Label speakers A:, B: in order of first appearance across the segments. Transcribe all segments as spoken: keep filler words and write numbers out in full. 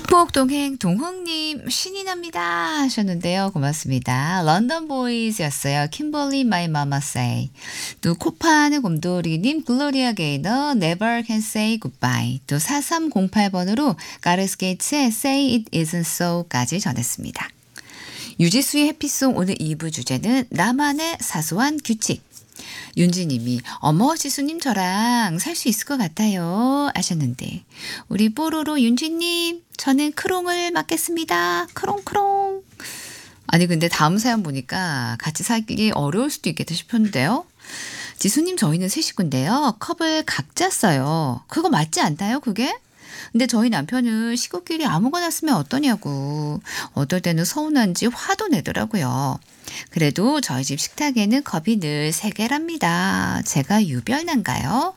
A: 북동행 동흥님 신이 납니다 하셨는데요. 고맙습니다. 런던 보이즈였어요. 킴벌리 마이 마마 세이. 또 코파하는 곰돌이님 글로리아 게이너 Never Can Say Goodbye. 또 사삼공팔 번으로 가르스게이츠의 Say It Isn't So까지 전했습니다. 유지수의 해피송 오늘 이 부 주제는 나만의 사소한 규칙. 윤지님이 어머 지수님 저랑 살 수 있을 것 같아요 하셨는데 우리 뽀로로 윤지님 저는 크롱을 맡겠습니다. 크롱크롱. 아니 근데 다음 사연 보니까 같이 살기 어려울 수도 있겠다 싶었는데요. 지수님 저희는 세 식구인데요. 컵을 각자 써요. 그거 맞지 않나요 그게? 근데 저희 남편은 식구끼리 아무거나 쓰면 어떠냐고. 어떨 때는 서운한지 화도 내더라고요. 그래도 저희 집 식탁에는 컵이 늘 세 개랍니다. 제가 유별난가요?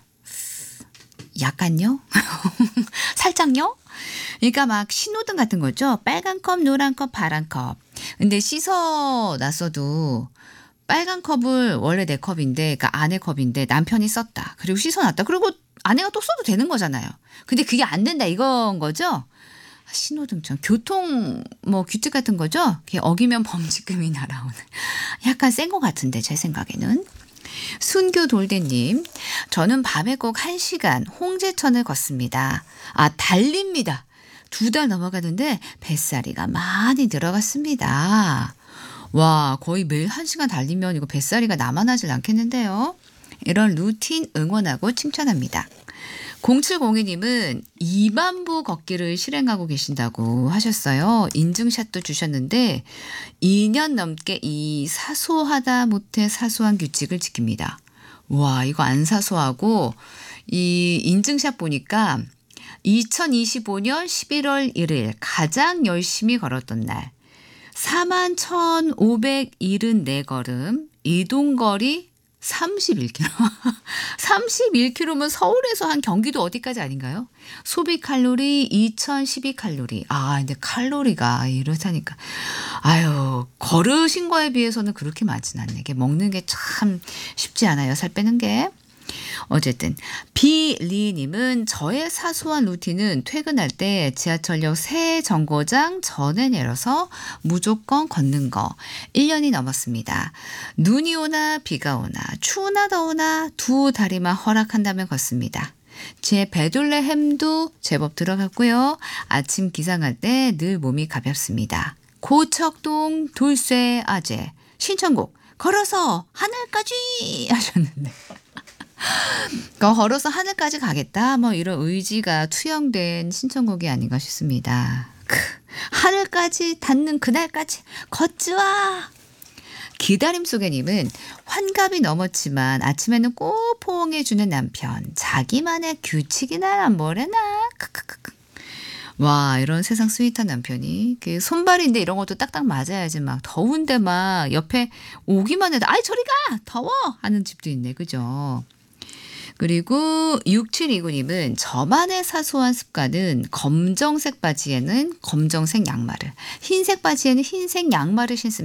A: 약간요? 살짝요? 그러니까 막 신호등 같은 거죠. 빨간 컵, 노란 컵, 파란 컵. 근데 씻어 놨어도 빨간 컵을 원래 내 컵인데 그러니까 아내 컵인데 남편이 썼다. 그리고 씻어 놨다. 그리고 아내가 또 써도 되는 거잖아요. 근데 그게 안 된다 이건 거죠. 신호등처럼 교통 뭐 규칙 같은 거죠. 그게 어기면 범칙금이 날아오는. 약간 센 것 같은데 제 생각에는. 순교 돌대님. 저는 밤에 꼭 한 시간 홍제천을 걷습니다. 아 달립니다. 두 달 넘어가는데 뱃살이가 많이 들어갔습니다. 와 거의 매일 한 시간 달리면 이거 뱃살이가 남아나질 않겠는데요. 이런 루틴 응원하고 칭찬합니다. 공칠공이 님은 이만 보 걷기를 실행하고 계신다고 하셨어요. 인증샷도 주셨는데 이 년 넘게 이 사소하다 못해 사소한 규칙을 지킵니다. 와 이거 안 사소하고 이 인증샷 보니까 이천이십오 년 십일월 일일 가장 열심히 걸었던 날 사만 천오백칠십사 걸음 이동거리 삼십일 킬로미터. 삼십일 킬로미터면 서울에서 한 경기도 어디까지 아닌가요? 소비 칼로리 이천십이 칼로리. 아, 근데 칼로리가 이렇다니까. 아유, 걸으신 거에 비해서는 그렇게 많진 않네. 이게 먹는 게 참 쉽지 않아요. 살 빼는 게. 어쨌든 비리님은 저의 사소한 루틴은 퇴근할 때 지하철역 새 정거장 전에 내려서 무조건 걷는 거 일 년이 넘었습니다. 눈이 오나 비가 오나 추우나 더우나 두 다리만 허락한다면 걷습니다. 제 베들레헴도 제법 들어갔고요. 아침 기상할 때 늘 몸이 가볍습니다. 고척동 돌쇠 아재 신청곡 걸어서 하늘까지 하셨는데 걸어서 하늘까지 가겠다 뭐 이런 의지가 투영된 신청곡이 아닌가 싶습니다. 크, 하늘까지 닿는 그날까지 걷지와. 기다림 속에님은 환갑이 넘었지만 아침에는 꼭 포옹해주는 남편. 자기만의 규칙이나 뭐래나. 크크크크. 와 이런 세상 스윗한 남편이 그 손발인데 이런 것도 딱딱 맞아야지 막 더운데 막 옆에 오기만 해도 아이 저리 가 더워 하는 집도 있네 그죠. 그리고 육칠이구 님은 저만의 사소한 습관은 검정색 바지에는 검정색 양말을 흰색 바지에는 흰색 양말을 신습니다.